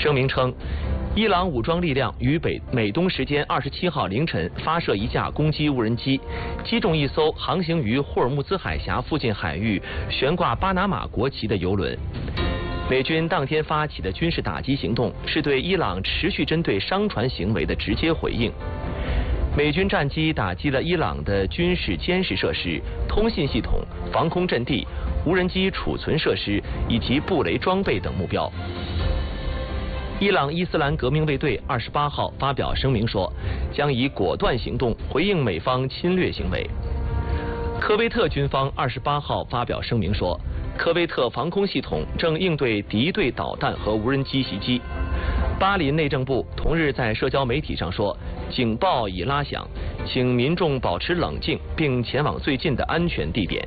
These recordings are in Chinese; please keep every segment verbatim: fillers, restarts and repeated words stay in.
声明称，伊朗武装力量于北美东时间二十七号凌晨发射一架攻击无人机，击中一艘航行于霍尔木兹海峡附近海域、悬挂巴拿马国旗的油轮。美军当天发起的军事打击行动，是对伊朗持续针对商船行为的直接回应。美军战机打击了伊朗的军事监视设施、通信系统、防空阵地、无人机储存设施以及布雷装备等目标。伊朗伊斯兰革命卫队二十八号发表声明说，将以果断行动回应美方侵略行为。科威特军方二十八号发表声明说，科威特防空系统正应对敌对导弹和无人机袭击。巴林内政部同日在社交媒体上说，警报已拉响，请民众保持冷静，并前往最近的安全地点。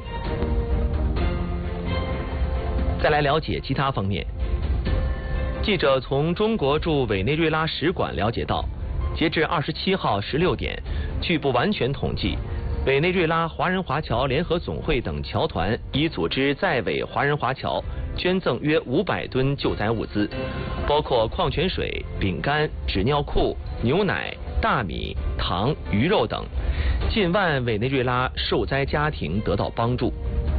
再来了解其他方面。记者从中国驻委内瑞拉使馆了解到，截至二十七号十六点，据不完全统计，委内瑞拉华人华侨联合总会等侨团已组织在委华人华侨捐赠约五百吨救灾物资，包括矿泉水、饼干、纸尿裤、牛奶、大米、糖、鱼肉等，近万委内瑞拉受灾家庭得到帮助。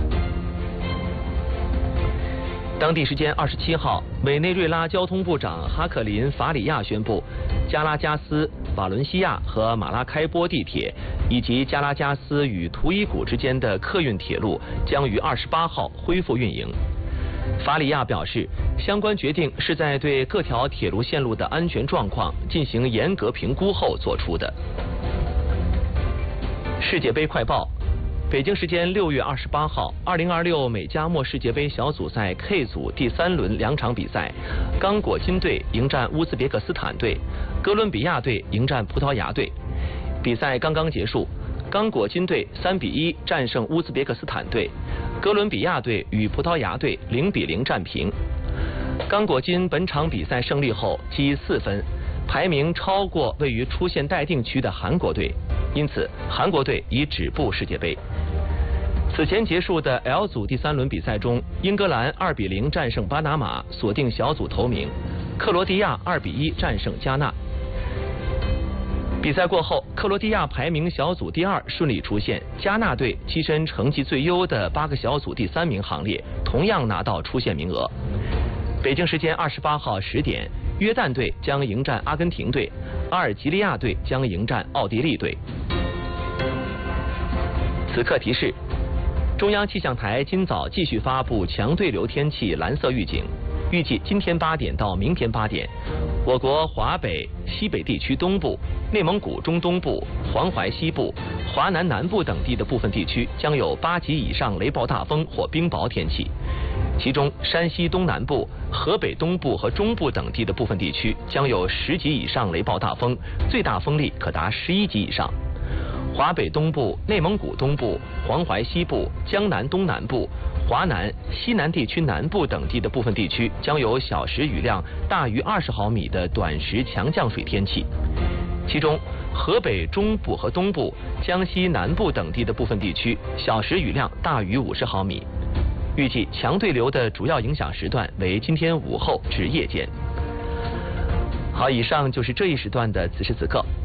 当地时间二十七号，委内瑞拉交通部长哈克林·法里亚宣布，加拉加斯、瓦伦西亚和马拉开波地铁以及加拉加斯与图伊古之间的客运铁路将于二十八号恢复运营。法里亚表示，相关决定是在对各条铁路线路的安全状况进行严格评估后做出的。世界杯快报。北京时间六月二十八号，二零二六美加墨世界杯小组赛 K 组第三轮两场比赛，刚果金队迎战乌兹别克斯坦队，哥伦比亚队迎战葡萄牙队。比赛刚刚结束，刚果金队三比一战胜乌兹别克斯坦队，哥伦比亚队与葡萄牙队零比零战平。刚果金本场比赛胜利后积四分，排名超过位于出线待定区的韩国队，因此韩国队已止步世界杯。此前结束的 L 组第三轮比赛中，英格兰二比零战胜巴拿马，锁定小组头名；克罗地亚二比一战胜加纳。比赛过后，克罗地亚排名小组第二，顺利出线；加纳队跻身成绩最优的八个小组第三名行列，同样拿到出线名额。北京时间二十八号十点，约旦队将迎战阿根廷队，阿尔及利亚队将迎战奥地利队。此刻提示。中央气象台今早继续发布强对流天气蓝色预警，预计今天八点到明天八点，我国华北、西北地区东部、内蒙古中东部、黄淮西部、华南南部等地的部分地区将有八级以上雷暴大风或冰雹天气，其中山西东南部、河北东部和中部等地的部分地区将有十级以上雷暴大风，最大风力可达十一级以上。华北东部、内蒙古东部、黄淮西部、江南东南部、华南、西南地区南部等地的部分地区将有小时雨量大于二十毫米的短时强降水天气，其中河北中部和东部、江西南部等地的部分地区小时雨量大于五十毫米。预计强对流的主要影响时段为今天午后至夜间。好，以上就是这一时段的此时此刻。